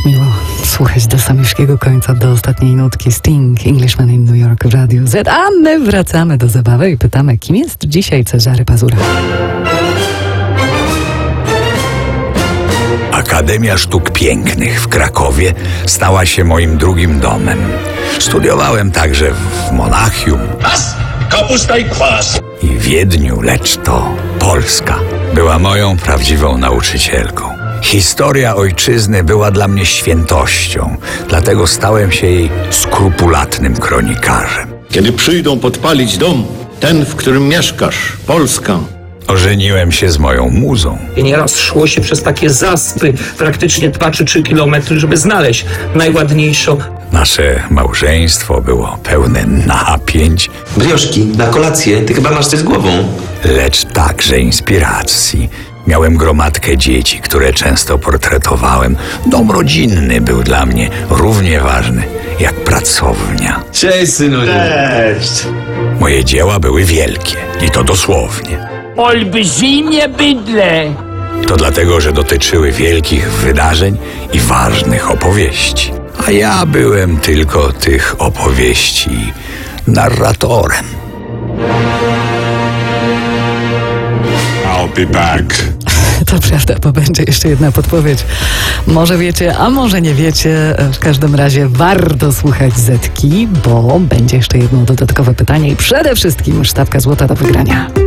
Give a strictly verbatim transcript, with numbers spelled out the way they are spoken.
Aż miło słuchać do samego końca, do ostatniej nutki Sting, Englishman in New York w Radiu Z. A my wracamy do zabawy i pytamy, kim jest dzisiaj Cezary Pazura? Akademia Sztuk Pięknych w Krakowie stała się moim drugim domem. Studiowałem także w Monachium Pas, kapusta i kwas. i Wiedniu, lecz to Polska była moją prawdziwą nauczycielką. Historia ojczyzny była dla mnie świętością, dlatego stałem się jej skrupulatnym kronikarzem. Kiedy przyjdą podpalić dom, ten, w którym mieszkasz, Polska. Ożeniłem się z moją muzą. I nieraz szło się przez takie zaspy, praktycznie dwa czy trzy kilometry, żeby znaleźć najładniejszą. Nasze małżeństwo było pełne napięć, Brioszki, na kolację, ty chyba masz coś z głową. lecz także inspiracji. Miałem gromadkę dzieci, które często portretowałem. Dom rodzinny był dla mnie równie ważny jak pracownia. Cześć, synu. Cześć. Moje dzieła były wielkie i to dosłownie. Olbrzymie bydle! To dlatego, że dotyczyły wielkich wydarzeń i ważnych opowieści. A ja byłem tylko tych opowieści narratorem. I'll be back. To prawda, bo będzie jeszcze jedna podpowiedź. Może wiecie, a może nie wiecie. W każdym razie warto słuchać Zetki, bo będzie jeszcze jedno dodatkowe pytanie i przede wszystkim sztabka złota do wygrania.